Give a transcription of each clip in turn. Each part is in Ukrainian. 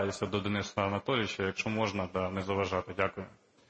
до Дениса Анатолійовича, якщо можна, не заважати. Дякую.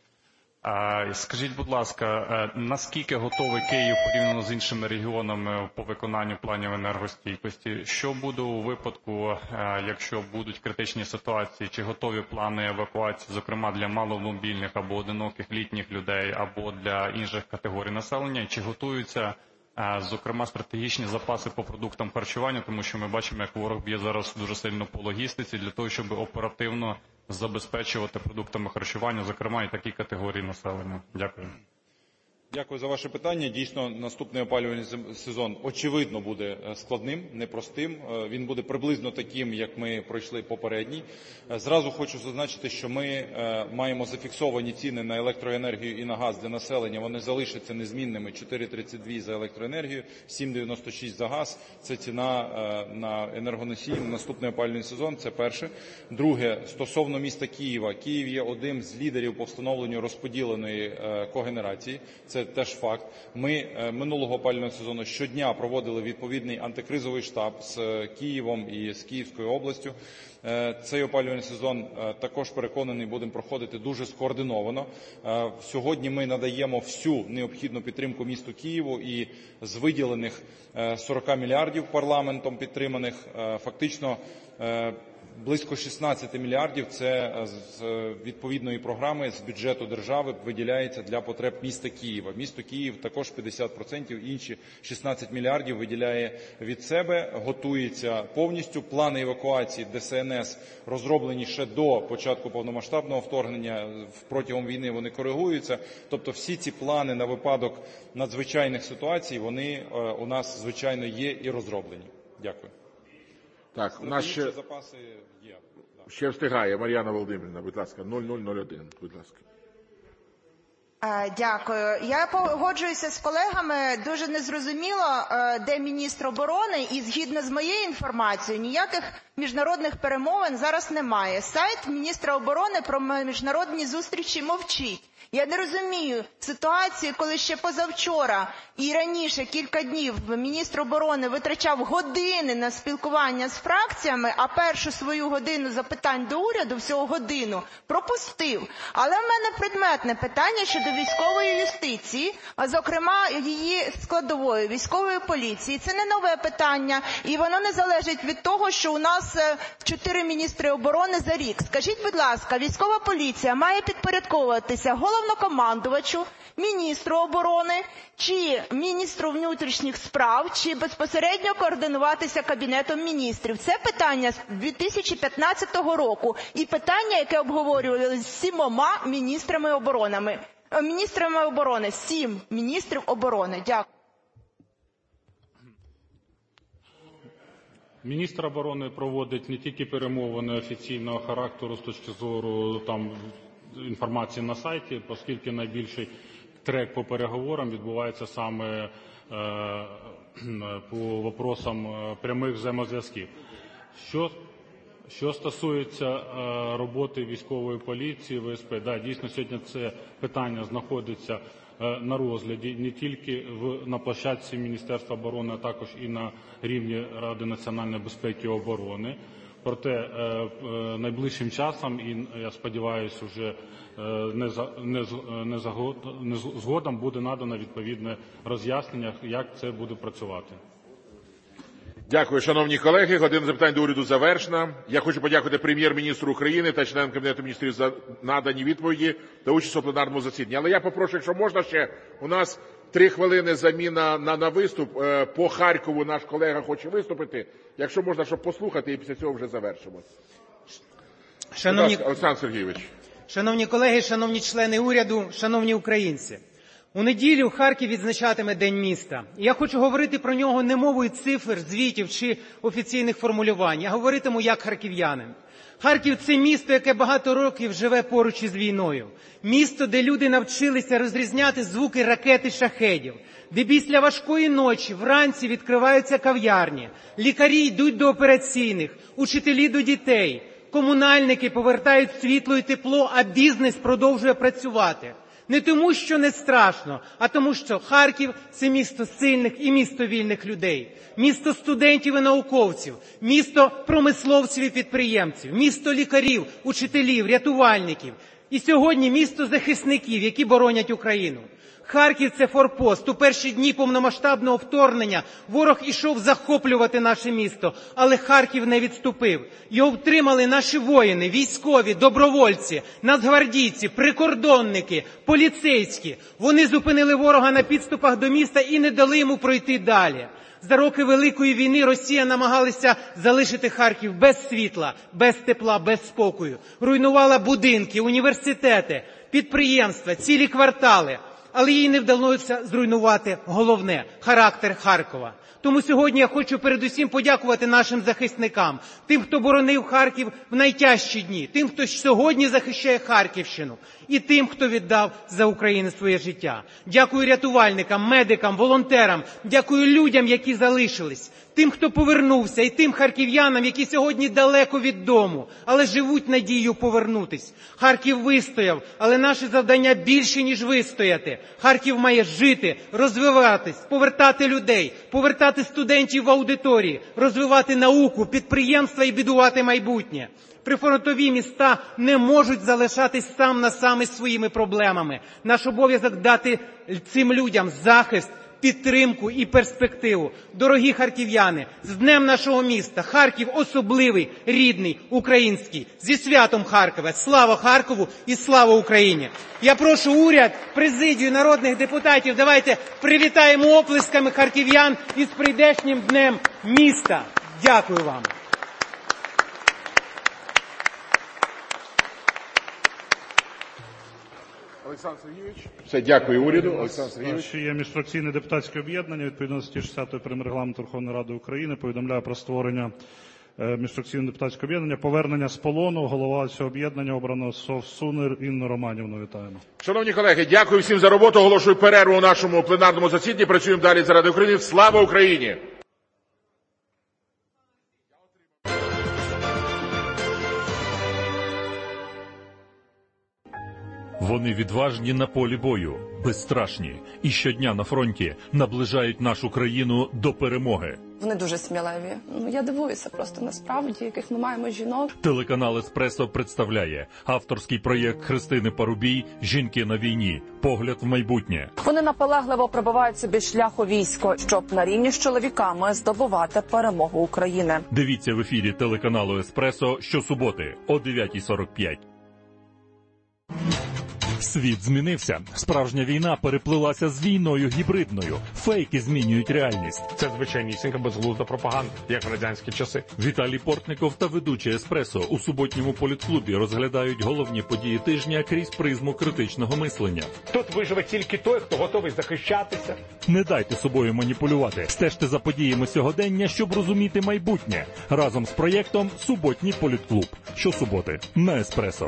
Скажіть, будь ласка, наскільки готовий Київ порівняно з іншими регіонами по виконанню планів енергостійкості? Що буде у випадку, якщо будуть критичні ситуації? Чи готові плани евакуації, зокрема для маломобільних або одиноких літніх людей, або для інших категорій населення? Чи готуються, зокрема, стратегічні запаси по продуктам харчування? Тому що ми бачимо, як ворог б'є зараз дуже сильно по логістиці для того, щоб оперативно забезпечувати продуктами харчування, зокрема, і такі категорії населення. Дякую. Дякую за ваше питання. Дійсно, наступний опалювальний сезон, очевидно, буде складним, непростим. Він буде приблизно таким, як ми пройшли попередній. Зразу хочу зазначити, що ми маємо зафіксовані ціни на електроенергію і на газ для населення. Вони залишаться незмінними. 4,32 за електроенергію, 7,96 за газ. Це ціна на енергоносії на наступний опалювальний сезон. Це перше. Друге, стосовно міста Києва. Київ є одним з лідерів по встановленню розподіленої когенерації. Це теж факт. Ми минулого опалювального сезону щодня проводили відповідний антикризовий штаб з Києвом і з Київською областю. Цей опалювальний сезон, також переконаний, будемо проходити дуже скоординовано. Сьогодні ми надаємо всю необхідну підтримку місту Києву, і з виділених 40 мільярдів парламентом підтриманих, фактично близько 16 мільярдів – це з відповідної програми з бюджету держави виділяється для потреб міста Києва. Місто Київ також 50%, інші 16 мільярдів виділяє від себе, готується повністю. Плани евакуації ДСНС розроблені ще до початку повномасштабного вторгнення, протягом війни вони коригуються. Тобто всі ці плани на випадок надзвичайних ситуацій, вони у нас, звичайно, є і розроблені. Дякую. Так, у нас ще встигає Мар'яна Володимирівна, будь ласка, 0001, будь ласка. Дякую. Я погоджуюся з колегами. Дуже незрозуміло, де міністр оборони, і згідно з моєю інформацією, ніяких міжнародних перемовин зараз немає. Сайт міністра оборони про міжнародні зустрічі мовчить. Я не розумію ситуацію, коли ще позавчора і раніше кілька днів міністр оборони витрачав години на спілкування з фракціями, а першу свою годину запитань до уряду, всього годину, пропустив. Але в мене предметне питання щодо військової юстиції, а зокрема її складової, військової поліції. Це не нове питання, і воно не залежить від того, що у нас 4 міністри оборони за рік. Скажіть, будь ласка, військова поліція має підпорядковуватися головнокомандувачу, міністру оборони, чи міністру внутрішніх справ, чи безпосередньо координуватися Кабінетом міністрів? Це питання з 2015 року і питання, яке обговорювали з 7 міністрами оборони. 7 міністрів оборони. Дякую. Міністр оборони проводить не тільки перемовини офіційного характеру з точки зору інформації на сайті, оскільки найбільший трек по переговорам відбувається саме по вопросам прямих взаємозв'язків. Що стосується роботи військової поліції, ВСП, дійсно сьогодні це питання знаходиться на розгляді не тільки на площадці Міністерства оборони, а також і на рівні Ради національної безпеки і оборони. Проте найближчим часом, і я сподіваюся, вже згодом буде надано відповідне роз'яснення, як це буде працювати. Дякую, шановні колеги. Година запитань до уряду завершена. Я хочу подякувати Прем'єр-міністру України та членам Кабінету міністрів за надані відповіді та участь у пленарному засіданні. Але я попрошу, якщо можна ще, у нас 3 хвилини заміна на виступ. По Харкову наш колега хоче виступити. Якщо можна, щоб послухати, і після цього вже завершимо. Олександр Сергійович. Шановні колеги, шановні члени уряду, шановні українці. У неділю Харків відзначатиме День міста. І я хочу говорити про нього не мовою цифр, звітів чи офіційних формулювань. Я говоритиму як харків'янин. Харків – це місто, яке багато років живе поруч із війною. Місто, де люди навчилися розрізняти звуки ракет і шахедів. Де після важкої ночі вранці відкриваються кав'ярні. Лікарі йдуть до операційних, учителі до дітей. Комунальники повертають світло і тепло, а бізнес продовжує працювати. Не тому, що не страшно, а тому, що Харків – це місто сильних і місто вільних людей. Місто студентів і науковців, місто промисловців і підприємців, місто лікарів, учителів, рятувальників. І сьогодні місто захисників, які боронять Україну. Харків – це форпост. У перші дні повномасштабного вторгнення ворог ішов захоплювати наше місто, але Харків не відступив. Його втримали наші воїни, військові, добровольці, нацгвардійці, прикордонники, поліцейські. Вони зупинили ворога на підступах до міста і не дали йому пройти далі. За роки Великої війни Росія намагалася залишити Харків без світла, без тепла, без спокою. Руйнувала будинки, університети, підприємства, цілі квартали. Але їй не вдалося зруйнувати головне – характер Харкова. Тому сьогодні я хочу передусім подякувати нашим захисникам, тим, хто боронив Харків в найтяжчі дні, тим, хто сьогодні захищає Харківщину, і тим, хто віддав за Україну своє життя. Дякую рятувальникам, медикам, волонтерам, дякую людям, які залишились, тим, хто повернувся, і тим харків'янам, які сьогодні далеко від дому, але живуть надією повернутись. Харків вистояв, але наше завдання більше, ніж вистояти. Харків має жити, розвиватись, повертати людей, повертати студентів в аудиторії, розвивати науку, підприємства і будувати майбутнє. Прифронтові міста не можуть залишатись сам на сам із своїми проблемами. Наш обов'язок дати цим людям захист, підтримку і перспективу. Дорогі харків'яни, з Днем нашого міста! Харків особливий, рідний, український. Зі святом Харкова! Слава Харкову і слава Україні! Я прошу уряд, президію, народних депутатів, давайте привітаємо оплесками харків'ян із прийдешнім Днем міста. Дякую вам! Олександр Сергійович. Все, дякую уряду. Олександр Сергійович. Ще є міжфракційне депутатське об'єднання. Відповідно до статті 60 прим. Регламенту Верховної Ради України повідомляю про створення міжфракційного депутатського об'єднання «Повернення з полону». Голова цього об'єднання обрано Совсун Інну Романівну. Вітаємо. Шановні колеги, дякую всім за роботу. Оголошую перерву у нашому пленарному засіданні. Працюємо далі заради України. Слава Україні! Вони відважні на полі бою, безстрашні і щодня на фронті наближають нашу країну до перемоги. Вони дуже сміливі. Я дивуюся просто насправді, яких ми маємо жінок. Телеканал «Еспресо» представляє авторський проєкт Христини Парубій «Жінки на війні. Погляд в майбутнє». Вони наполегливо пробивають собі шлях у військо, щоб на рівні з чоловіками здобувати перемогу України. Дивіться в ефірі телеканалу «Еспресо» щосуботи о 9:45. Світ змінився. Справжня війна переплилася з війною гібридною. Фейки змінюють реальність. Це звичайнісінька безглузда пропаганда, як в радянські часи. Віталій Портников та ведучий «Еспресо» у суботньому політклубі розглядають головні події тижня крізь призму критичного мислення. Тут виживе тільки той, хто готовий захищатися. Не дайте собою маніпулювати. Стежте за подіями сьогодення, щоб розуміти майбутнє. Разом з проєктом «Суботній політклуб». Щосуботи на «Еспресо».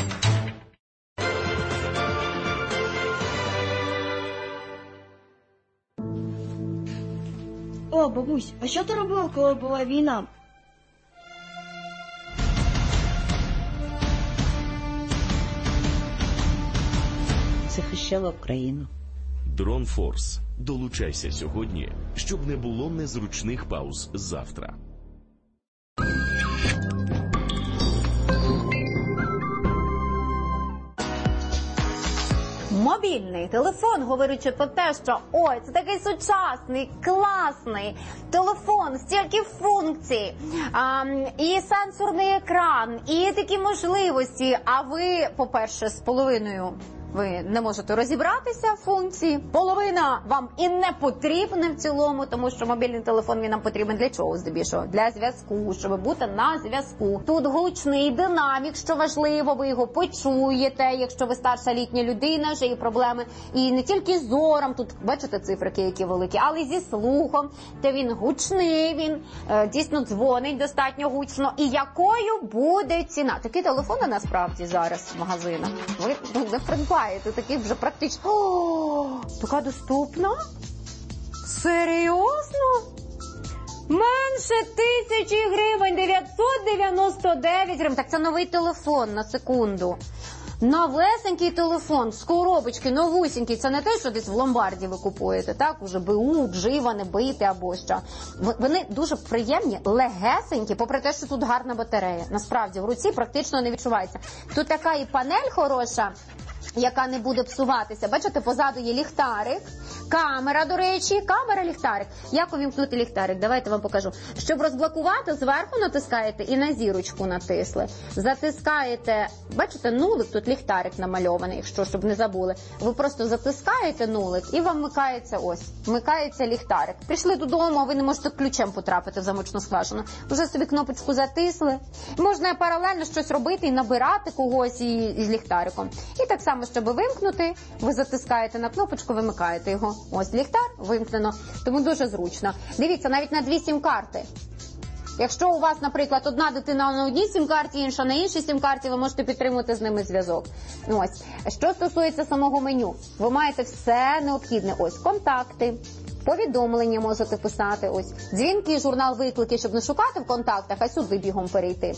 О, бабусь, а що ти робила, коли була війна? Захищала Україну. Дронфорс. Долучайся сьогодні, щоб не було незручних пауз завтра. Мобільний телефон, говорячи про те, що ой, це такий сучасний, класний телефон, стільки функцій, і сенсорний екран, і такі можливості, а ви, по-перше, з половиною ви не можете розібратися в функції, половина вам і не потрібна в цілому, тому що мобільний телефон він нам потрібен для чого здебільшого? Для зв'язку, щоб бути на зв'язку. Тут гучний динамік, що важливо, ви його почуєте, якщо ви старша літня людина, вже є проблеми. І не тільки з зором, тут бачите цифрики, які великі, але й зі слухом. Та він гучний, він дійсно дзвонить достатньо гучно. І якою буде ціна? Такі телефони насправді зараз в магазинах. Ви не придбаєте таких вже практично. О, така доступна? Серйозно? Менше 1000 гривень, 999 гривень. Так це новий телефон, на секунду. Новесенький телефон з коробочки, новусінький. Це не те, що десь в ломбарді ви купуєте, так? Уже БУ, вживане, бите або що. Вони дуже приємні, легесенькі, попри те, що тут гарна батарея. Насправді, в руці практично не відчувається. Тут така і панель хороша, яка не буде псуватися. Бачите, позаду є ліхтарик, камера, до речі, камера-ліхтарик. Як увімкнути ліхтарик? Давайте вам покажу. Щоб розблокувати, зверху натискаєте і на зірочку натисли. Затискаєте, бачите, нулик, тут ліхтарик намальований, якщо, щоб не забули. Ви просто затискаєте нулик і вам вмикається ось, вмикається ліхтарик. Прийшли додому, а ви не можете ключем потрапити в замочну скважину. Вже собі кнопочку затисли. Можна паралельно щось робити і набирати когось із ліхтариком. І так само, щоб вимкнути, ви затискаєте на кнопочку, вимикаєте його. Ось ліхтар вимкнено, тому дуже зручно. Дивіться, навіть на 2 сім-карти. Якщо у вас, наприклад, одна дитина на одній сім-карті, інша на іншій сім-карті, ви можете підтримувати з ними зв'язок. Ось. Що стосується самого меню, ви маєте все необхідне. Ось контакти, повідомлення можете писати, ось дзвінки, журнал виклики, щоб не шукати в контактах, а сюди бігом перейти.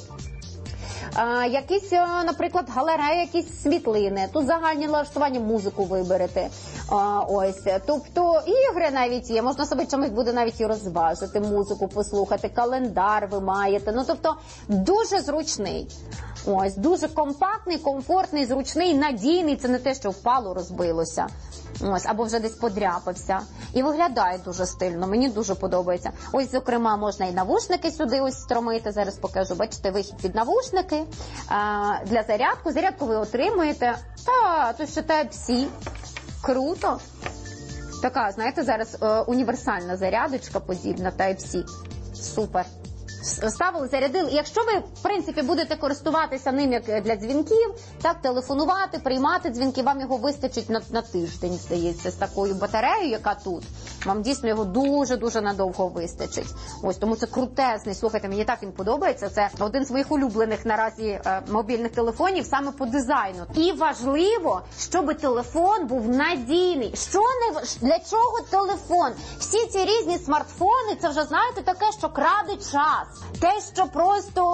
Якісь, наприклад, галереї, якісь світлини, тут загальні налаштування, музику виберете. Ось, тобто ігри навіть є, можна себе чимось буде навіть і розважити, музику послухати, календар ви маєте. Ну, тобто, дуже зручний. Ось, дуже компактний, комфортний, зручний, надійний. Це не те, що впало, розбилося. Ось, або вже десь подряпався. І виглядає дуже стильно, мені дуже подобається. Ось, зокрема, можна і навушники сюди ось встромити. Зараз покажу, бачите, вихід під навушники. Для зарядку. Зарядку ви отримуєте. Тут ще Type-C. Круто. Така, знаєте, зараз універсальна зарядочка подібна, Type-C. Супер. Ставили, зарядили. Якщо ви, в принципі, будете користуватися ним як для дзвінків, так, телефонувати, приймати дзвінки, вам його вистачить на тиждень, здається, з такою батареєю, яка тут. Вам дійсно його дуже-дуже надовго вистачить. Ось, тому це крутезний. Слухайте, мені так він подобається. Це один з моїх улюблених наразі мобільних телефонів саме по дизайну. І важливо, щоб телефон був надійний. Для чого телефон? Всі ці різні смартфони, це вже, знаєте, таке, що краде час. Те, що просто,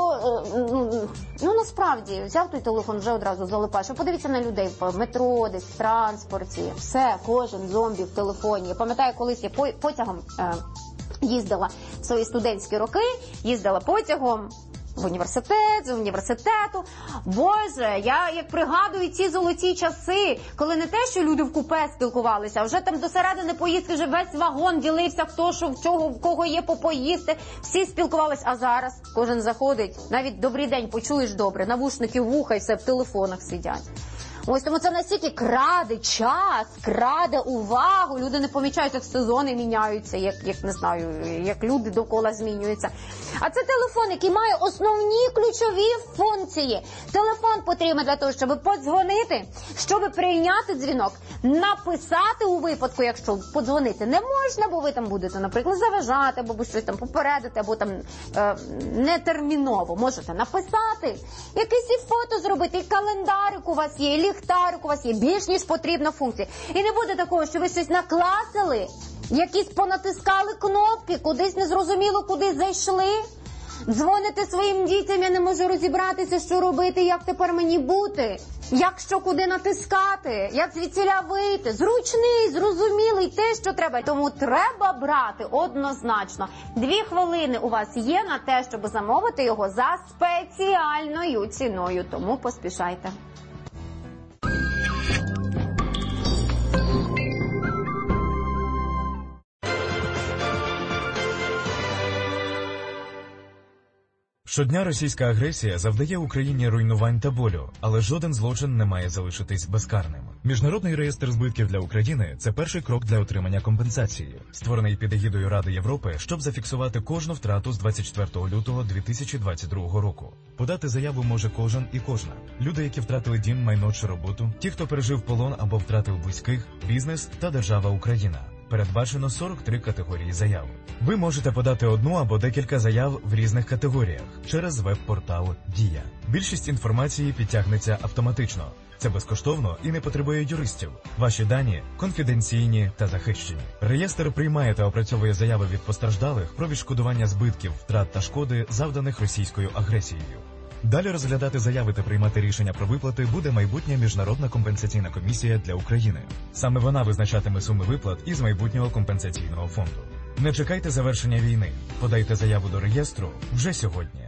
насправді, взяв той телефон, вже одразу залипаєш. Подивіться на людей в метро, десь в транспорті. Все, кожен зомбі в телефоні. Я пам'ятаю, колись я потягом їздила в свої студентські роки, їздила потягом в університет, з університету. Боже, я як пригадую ці золоті часи, коли не те, що люди в купе спілкувалися, а вже там до середини поїздки вже весь вагон ділився, хто що в чого, в кого є попоїсти. Всі спілкувалися, а зараз кожен заходить, навіть добрий день, почуєш добре, навушники в вуха і все в телефонах сидять. Ось тому це настільки краде час, краде увагу. Люди не помічають, як сезони міняються, як не знаю, як люди довкола змінюються. А це телефон, який має основні ключові функції. Телефон потрібен для того, щоб подзвонити, щоб прийняти дзвінок, написати у випадку, якщо подзвонити не можна, бо ви там будете, наприклад, заважати, або щось там попередити, або там нетерміново. Можете написати, якесь і фото зробити, і календарик у вас є, і ліхтарик у вас є, більш ніж потрібна функція. І не буде такого, що ви щось накласили, якісь понатискали кнопки, кудись незрозуміло, куди зайшли. Дзвоните своїм дітям, я не можу розібратися, що робити, як тепер мені бути, як що куди натискати, як звідсіля вийти. Зручний, зрозумілий, те, що треба. Тому треба брати однозначно. 2 хвилини у вас є на те, щоб замовити його за спеціальною ціною. Тому поспішайте. Щодня російська агресія завдає Україні руйнувань та болю, але жоден злочин не має залишитись безкарним. Міжнародний реєстр збитків для України – це перший крок для отримання компенсації, створений під егідою Ради Європи, щоб зафіксувати кожну втрату з 24 лютого 2022 року. Подати заяву може кожен і кожна. Люди, які втратили дім, майно чи роботу, ті, хто пережив полон або втратив близьких, бізнес та держава Україна. Передбачено 43 категорії заяв. Ви можете подати одну або декілька заяв в різних категоріях через веб-портал «Дія». Більшість інформації підтягнеться автоматично. Це безкоштовно і не потребує юристів. Ваші дані конфіденційні та захищені. Реєстр приймає та опрацьовує заяви від постраждалих про відшкодування збитків, втрат та шкоди, завданих російською агресією. Далі розглядати заяви та приймати рішення про виплати буде майбутня Міжнародна компенсаційна комісія для України. Саме вона визначатиме суми виплат із майбутнього компенсаційного фонду. Не чекайте завершення війни. Подайте заяву до реєстру вже сьогодні.